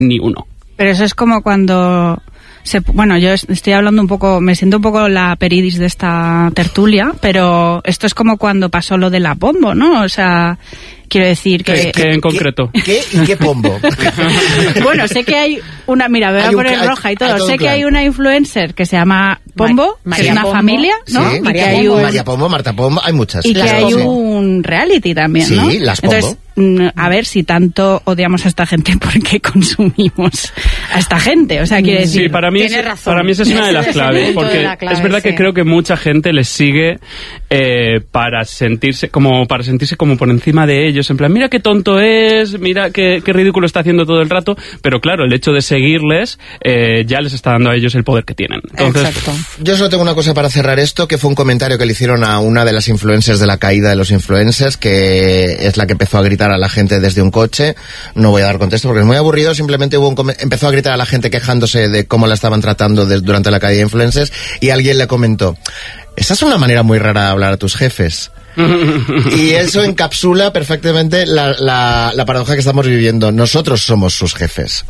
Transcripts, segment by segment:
ni uno. Pero eso es como cuando... Bueno, yo estoy hablando un poco, me siento un poco la peridis de esta tertulia, pero esto es como cuando pasó lo de la Pombo, ¿no? O sea, quiero decir que... ¿Qué en concreto? ¿Qué Pombo? Bueno, sé que hay una... Mira, voy a poner roja y todo. Sé que hay una influencer que se llama Pombo, que es una Pombo, familia, ¿no? Sí, Y que hay María Pombo, Marta Pombo, hay muchas. Y que hay un reality también, ¿no? Sí, las Pombo. Entonces, a ver, si tanto odiamos a esta gente, ¿por qué consumimos a esta gente? O sea, quiere decir... Sí, para mí esa es una de las claves, porque es verdad que creo que mucha gente les sigue para sentirse como por encima de ellos, en plan, mira qué tonto es, mira qué ridículo está haciendo todo el rato, pero claro, el hecho de seguirles ya les está dando a ellos el poder que tienen. Entonces, exacto. Yo solo tengo una cosa para cerrar esto, que fue un comentario que le hicieron a una de las influencers de la caída de los influencers, que es la que empezó a gritar a la gente desde un coche. No voy a dar contexto porque es muy aburrido, simplemente empezó a gritar a la gente quejándose de cómo la estaban tratando durante la caída de influencers, y alguien le comentó: esa es una manera muy rara de hablar a tus jefes. Y eso encapsula perfectamente la paradoja que estamos viviendo. Nosotros somos sus jefes.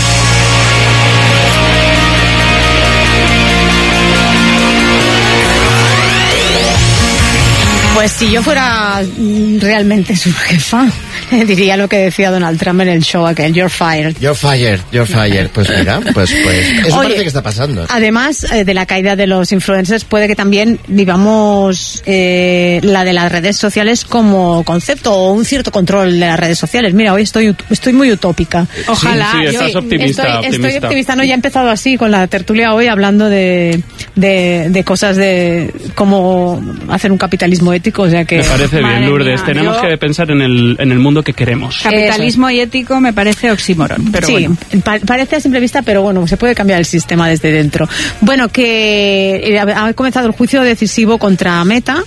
Pues si yo fuera realmente su jefa, diría lo que decía Donald Trump en el show aquel: you're fired. You're fired, you're fired. Pues mira, pues eso parece que está pasando. Además de la caída de los influencers, puede que también vivamos la de las redes sociales como concepto, o un cierto control de las redes sociales. Mira, hoy estoy muy utópica. Ojalá. Sí, estás optimista. Estoy optimista, ¿no? Ya he empezado así con la tertulia hoy, hablando de cosas de cómo hacer un capitalismo ético, o sea que... Me parece bien, Lourdes. Tenemos que pensar en el mundo que queremos. Capitalismo y ético me parece oxímoron, pero sí, bueno. Parece a simple vista, pero bueno, se puede cambiar el sistema desde dentro. Bueno, que ha comenzado el juicio decisivo contra Meta,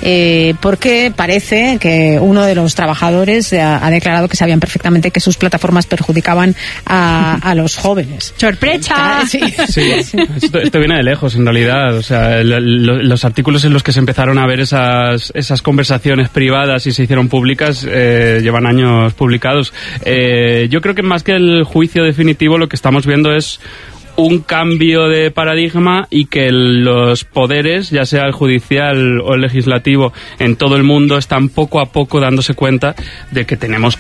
porque parece que uno de los trabajadores ha declarado que sabían perfectamente que sus plataformas perjudicaban a los jóvenes. ¡Sorpresa! Sí, esto viene de lejos, en realidad. O sea, los artículos en los que se empezaron a ver esas conversaciones privadas y se hicieron públicas llevan años publicados. Yo creo que más que el juicio definitivo, lo que estamos viendo es un cambio de paradigma, y que los poderes, ya sea el judicial o el legislativo, en todo el mundo están poco a poco dándose cuenta de que tenemos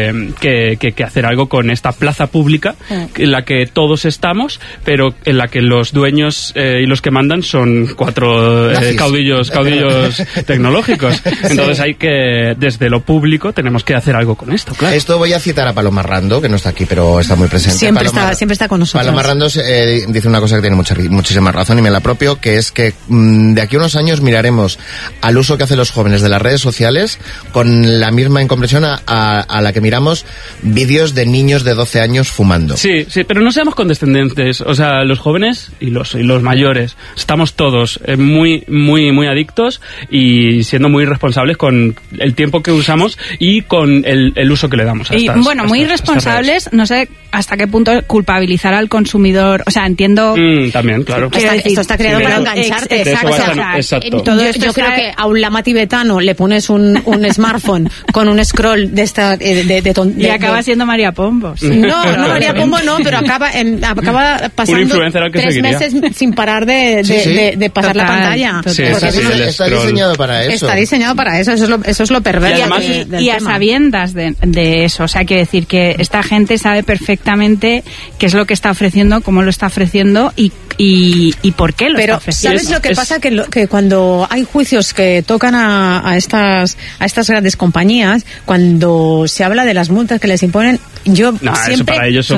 que hacer algo con esta plaza pública en la que todos estamos, pero en la que los dueños y los que mandan son cuatro caudillos tecnológicos. Entonces hay que, desde lo público, tenemos que hacer algo con esto, claro. Esto voy a citar a Paloma Rando, que no está aquí, pero está muy presente. Siempre está con nosotros. Paloma Rando dice una cosa que tiene muchísima razón, y me la apropio, que es que de aquí a unos años miraremos al uso que hacen los jóvenes de las redes sociales con la misma incomprensión a la que miramos vídeos de niños de 12 años fumando. Sí, pero no seamos condescendentes. O sea, los jóvenes y los mayores estamos todos muy adictos y siendo muy responsables con el tiempo que usamos y con el uso que le damos a estas, muy responsables. No sé hasta qué punto culpabilizar al consumidor. O sea, entiendo... también, claro. Esto está creado para engancharte. Exacto. Yo creo que a un lama tibetano le pones un smartphone con un scroll de esta... y acaba siendo María Pombo. Sí. No, María Pombo no, pero acaba pasando 3 meses sin parar de pasar la pantalla. Está diseñado para eso. Está diseñado para eso, eso es lo perverso. Y además, a sabiendas de eso. O sea, quiere decir que esta gente sabe perfectamente qué es lo que está ofreciendo, cómo lo está ofreciendo y por qué lo está ofreciendo. ¿Sabes lo que pasa? Que cuando hay juicios que tocan a estas grandes compañías, cuando se habla de las multas que les imponen, yo siempre... Eso para ellos son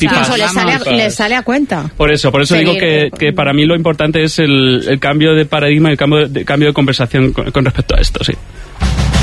les sale a cuenta. Por eso digo que para mí lo importante es el cambio de paradigma, el cambio de conversación con respecto a esto, sí.